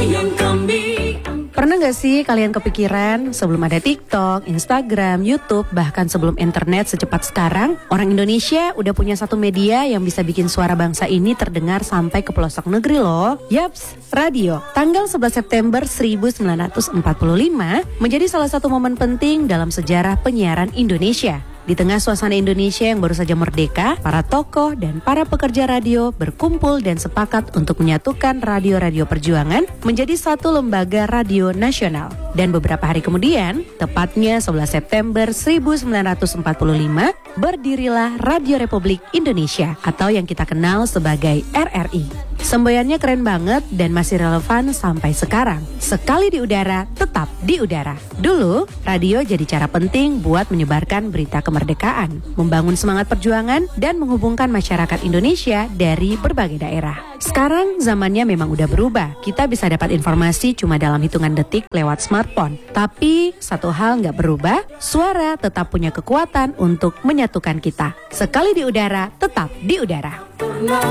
yang kami. Pernah gak sih kalian kepikiran sebelum ada TikTok, Instagram, YouTube, bahkan sebelum internet secepat sekarang, orang Indonesia udah punya satu media yang bisa bikin suara bangsa ini terdengar sampai ke pelosok negeri loh. Yaps, radio. Tanggal 11 September 1945 menjadi salah satu momen penting dalam sejarah penyiaran Indonesia. Di tengah suasana Indonesia yang baru saja merdeka, para tokoh dan para pekerja radio berkumpul dan sepakat untuk menyatukan radio-radio perjuangan menjadi satu lembaga radio nasional. Dan beberapa hari kemudian, tepatnya 11 September 1945, berdirilah Radio Republik Indonesia atau yang kita kenal sebagai RRI. Semboyannya keren banget dan masih relevan sampai sekarang. Sekali di udara, tetap di udara. Dulu, radio jadi cara penting buat menyebarkan berita kemerdekaan, membangun semangat perjuangan, dan menghubungkan masyarakat Indonesia dari berbagai daerah. Sekarang zamannya memang udah berubah. Kita bisa dapat informasi cuma dalam hitungan detik lewat smartphone. Tapi satu hal nggak berubah, suara tetap punya kekuatan untuk menyatukan kita. Sekali di udara, tetap di udara.